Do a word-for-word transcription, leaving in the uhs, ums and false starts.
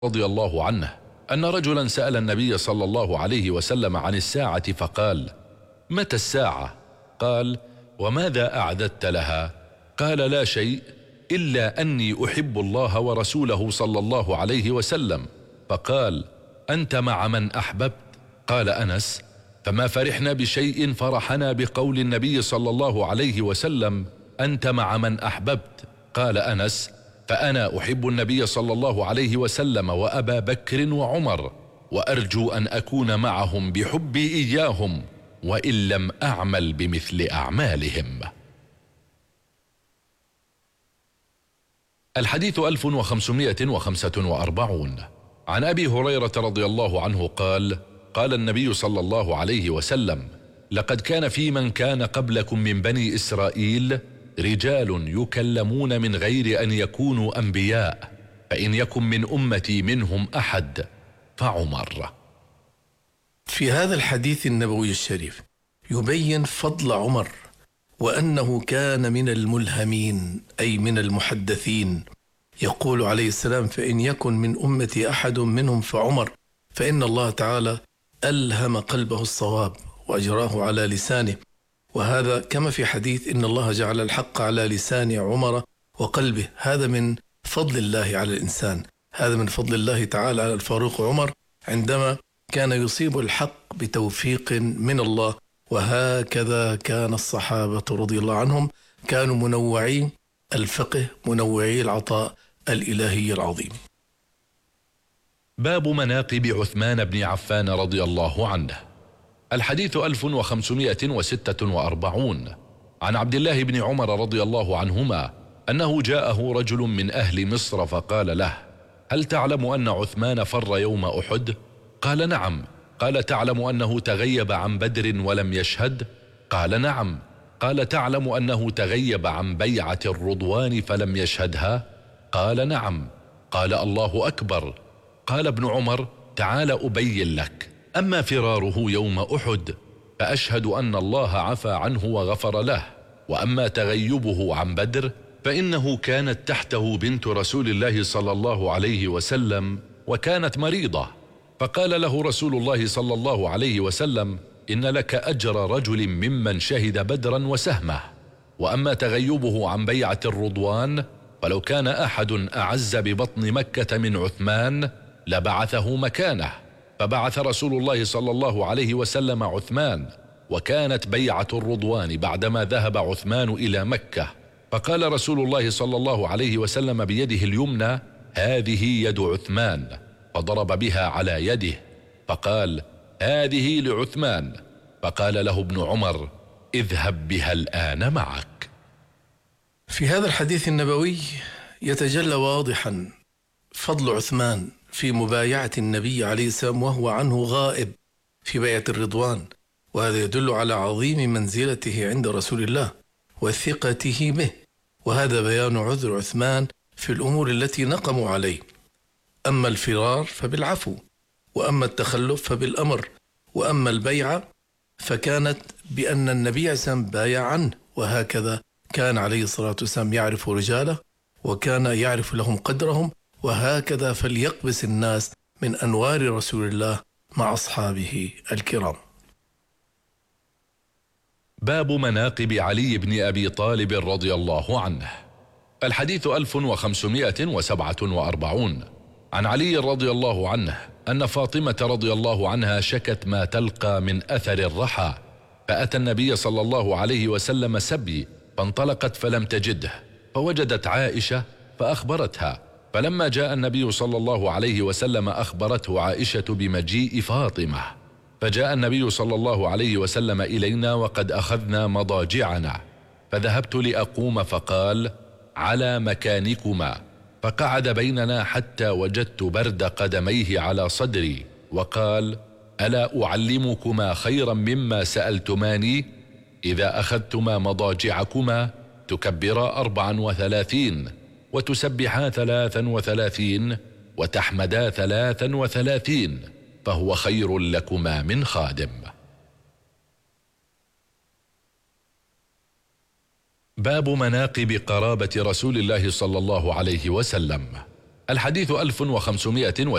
رضي الله عنه أن رجلا سأل النبي صلى الله عليه وسلم عن الساعة فقال: متى الساعة؟ قال: وماذا أعددت لها؟ قال: لا شيء إلا أني أحب الله ورسوله صلى الله عليه وسلم. فقال: أنت مع من أحببت؟ قال أنس: فما فرحنا بشيء فرحنا بقول النبي صلى الله عليه وسلم: أنت مع من أحببت. قال أنس: فأنا أحب النبي صلى الله عليه وسلم وأبا بكر وعمر، وأرجو أن أكون معهم بحبي إياهم وإن لم أعمل بمثل أعمالهم. الحديث ألف وخمسمائة وخمسة وأربعون. عن أبي هريرة رضي الله عنه قال: قال النبي صلى الله عليه وسلم: لقد كان في من كان قبلكم من بني إسرائيل رجال يكلمون من غير أن يكونوا أنبياء، فإن يكن من أمتي منهم أحد فعمر. في هذا الحديث النبوي الشريف يبين فضل عمر، وأنه كان من الملهمين أي من المحدثين. يقول عليه السلام: فإن يكن من أمتي أحد منهم فعمر، فإن الله تعالى ألهم قلبه الصواب وأجراه على لسانه. وهذا كما في حديث: إن الله جعل الحق على لسان عمر وقلبه. هذا من فضل الله على الإنسان، هذا من فضل الله تعالى على الفاروق عمر عندما كان يصيب الحق بتوفيق من الله. وهكذا كان الصحابة رضي الله عنهم، كانوا منوعي الفقه، منوعي العطاء الإلهي العظيم. باب مناقب عثمان بن عفان رضي الله عنه. الحديث ألف وخمسمائة وستة وأربعون. عن عبد الله بن عمر رضي الله عنهما أنه جاءه رجل من أهل مصر فقال له: هل تعلم أن عثمان فر يوم أحد؟ قال: نعم. قال: تعلم أنه تغيب عن بدر ولم يشهد؟ قال: نعم. قال: تعلم أنه تغيب عن بيعة الرضوان فلم يشهدها؟ قال: نعم. قال: الله أكبر. قال ابن عمر: تعال أبين لك. أما فراره يوم أحد فأشهد أن الله عفى عنه وغفر له، وأما تغيبه عن بدر فإنه كانت تحته بنت رسول الله صلى الله عليه وسلم وكانت مريضة، فقال له رسول الله صلى الله عليه وسلم: إن لك أجر رجل ممن شهد بدرا وسهمه. وأما تغيبه عن بيعة الرضوان فلو كان أحد أعز ببطن مكة من عثمان لبعثه مكانه، فبعث رسول الله صلى الله عليه وسلم عثمان، وكانت بيعة الرضوان بعدما ذهب عثمان إلى مكة، فقال رسول الله صلى الله عليه وسلم بيده اليمنى: هذه يد عثمان، فضرب بها على يده فقال: هذه لعثمان. فقال له ابن عمر: اذهب بها الآن معك. في هذا الحديث النبوي يتجلى واضحا فضل عثمان في مبايعة النبي عليه السلام وهو عنه غائب في بيعة الرضوان، وهذا يدل على عظيم منزلته عند رسول الله وثقته به، وهذا بيان عذر عثمان في الأمور التي نقموا عليه. أما الفرار فبالعفو، وأما التخلف فبالأمر، وأما البيعة فكانت بأن النبي عليه السلام بايع عنه، وهكذا كان عليه الصلاة والسلام يعرف رجاله وكان يعرف لهم قدرهم، وهكذا فليقبس الناس من أنوار رسول الله مع أصحابه الكرام. باب مناقب علي بن أبي طالب رضي الله عنه. الحديث ألف وخمسمائة وسبعة وأربعون. عن علي رضي الله عنه أن فاطمة رضي الله عنها شكت ما تلقى من أثر الرحى، فأتى النبي صلى الله عليه وسلم سبي، فانطلقت فلم تجده، فوجدت عائشة فأخبرتها، فلما جاء النبي صلى الله عليه وسلم أخبرته عائشة بمجيء فاطمة، فجاء النبي صلى الله عليه وسلم إلينا وقد أخذنا مضاجعنا، فذهبت لأقوم فقال: على مكانكما، فقعد بيننا حتى وجدت برد قدميه على صدري، وقال: ألا أعلمكما خيرا مما سألتماني؟ إذا أخذتما مضاجعكما تكبرا أربعا وثلاثين، وتسبحا ثلاثا وثلاثين، وتحمدا ثلاثا وثلاثين، فهو خير لكما من خادم. باب مناقب قرابة رسول الله صلى الله عليه وسلم. الحديث ألف وخمسمائة